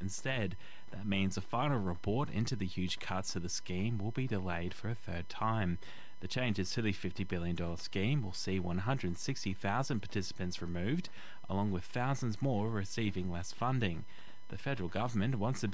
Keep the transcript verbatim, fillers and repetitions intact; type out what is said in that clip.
instead. That means a final report into the huge cuts to the scheme will be delayed for a third time. The changes to the fifty billion dollars scheme will see one hundred sixty thousand participants removed, along with thousands more receiving less funding. The federal government wants to